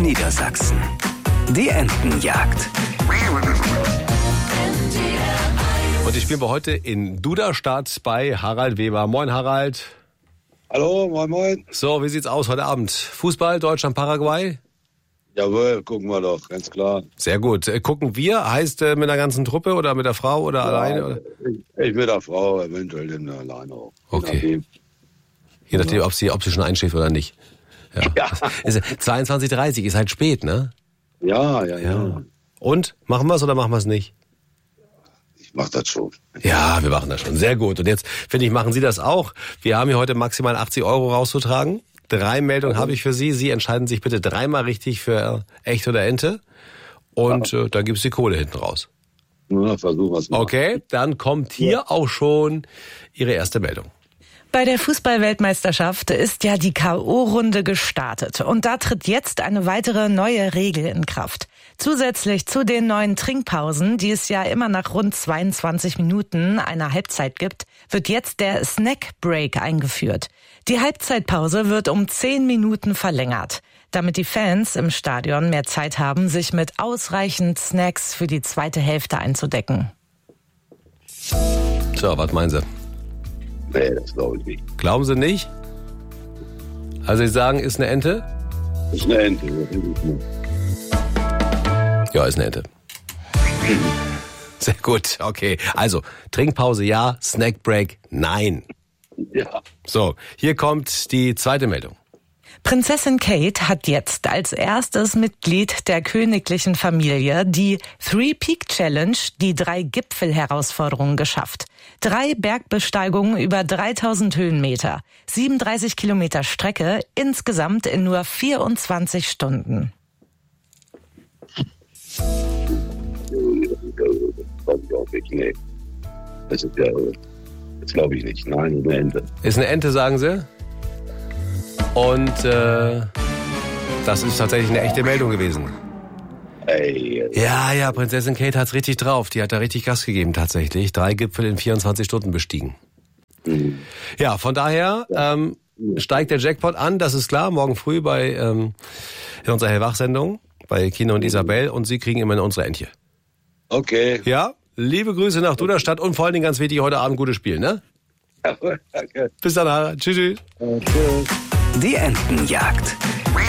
Niedersachsen. Die Entenjagd. Und die spielen wir heute in Duderstadt bei Harald Weber. Moin Harald. Hallo, moin moin. So, wie sieht's aus heute Abend? Fußball, Deutschland, Paraguay? Jawohl, gucken wir doch, ganz klar. Sehr gut. Gucken wir, heißt mit der ganzen Truppe oder mit der Frau oder alleine? Oder? Ich mit der Frau, eventuell dann alleine auch. Okay. Je nachdem, ob sie schon einschläft oder nicht. Ja. 22:30 ist halt spät, ne? Ja. Und? Machen wir es oder machen wir es nicht? Ich mach das schon. Ja, wir machen das schon. Sehr gut. Und jetzt, finde ich, machen Sie das auch. Wir haben hier heute maximal 80 € rauszutragen. 3 Meldungen habe ich für Sie. Sie entscheiden sich bitte 3-mal richtig für echt oder Ente. Und dann gibt's die Kohle hinten raus. Na, versuchen wir's mal. Okay, dann kommt hier auch schon Ihre erste Meldung. Bei der Fußball-Weltmeisterschaft ist ja die K.O.-Runde gestartet. Und da tritt jetzt eine weitere neue Regel in Kraft. Zusätzlich zu den neuen Trinkpausen, die es ja immer nach rund 22 Minuten einer Halbzeit gibt, wird jetzt der Snack Break eingeführt. Die Halbzeitpause wird um 10 Minuten verlängert, damit die Fans im Stadion mehr Zeit haben, sich mit ausreichend Snacks für die zweite Hälfte einzudecken. So, was meinen Sie? Nee, das glaube ich nicht. Glauben Sie nicht? Also Sie sagen, ist eine Ente? Ist eine Ente, das ist nicht. Ja, ist eine Ente. Sehr gut, okay. Also, Trinkpause ja, Snackbreak nein. Ja. So, hier kommt die zweite Meldung. Prinzessin Kate hat jetzt als erstes Mitglied der königlichen Familie die Three Peak Challenge, die 3 Gipfelherausforderungen, geschafft. 3 Bergbesteigungen über 3000 Höhenmeter, 37 Kilometer Strecke, insgesamt in nur 24 Stunden. Nee. Das ist ja, das glaube ich nicht. Nein, eine Ente. Ist eine Ente, sagen Sie? Und das ist tatsächlich eine echte Meldung gewesen. Ey. Ja, Prinzessin Kate hat's richtig drauf. Die hat da richtig Gas gegeben tatsächlich. 3 Gipfel in 24 Stunden bestiegen. Ja, von daher steigt der Jackpot an, das ist klar. Morgen früh in unserer Hellwach-Sendung bei Kino und Isabel. Und Sie kriegen immerhin unsere Entchen. Okay. Ja, liebe Grüße nach Duderstadt und vor allen Dingen ganz wichtig, heute Abend gutes Spiel, ne? Ja, danke. Bis dann, Harald. Tschüss. Tschüss. Die Entenjagd.